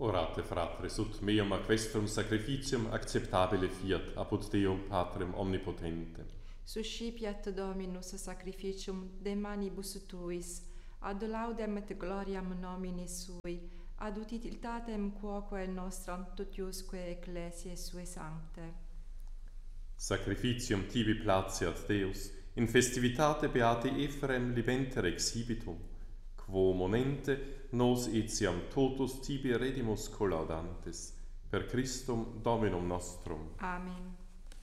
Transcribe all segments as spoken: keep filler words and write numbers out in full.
Orate fratres ut meum ac vestrum sacrificium acceptabile fiat apud Deum Patrem omnipotentem. Suscipiat Dominus sacrificium de manibus tuis, ad laudem et gloriam nomini sui, ad utilitatem quoque nostram totiusque ecclesiae sue sancte. Sacrificium tibi placeat Deus, in festivitate beate Ephrem libenter exhibitum, quo monente nos etiam totus tibi redimus collaudantes, per Christum Dominum nostrum. Amen.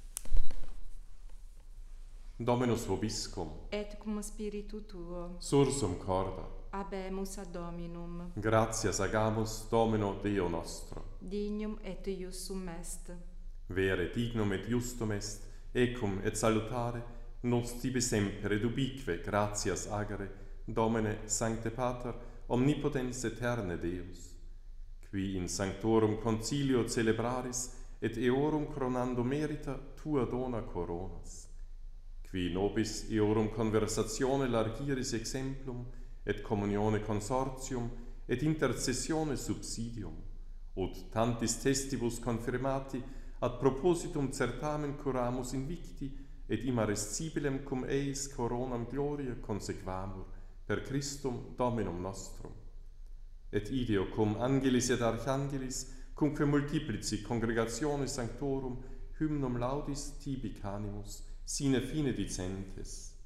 Dominus vobiscum, Et cum spiritu tuo, sursum corda, habemus ad Dominum, gratias agamus Domino Deo nostro. dignum et iusum est. Vere dignum et justum est, ecum et salutare, nos tibi semper et ubique gratias agere, Domine Sancte Pater, omnipotens aeterne Deus, qui in sanctorum concilio celebraris et eorum coronando merita tua dona coronas, qui nobis eorum conversatione largiris exemplum, et communione consortium, et intercessione subsidium, ut tantis testibus confirmati ad propositum certamen curamus invicti, et immarescibilem cum eis coronam gloria consequamur, per Christum Dominum nostrum. Et ideo cum angelis et archangelis, cumque multiplici congregatione sanctorum, hymnum laudis tibi canimus, sine fine dicentes.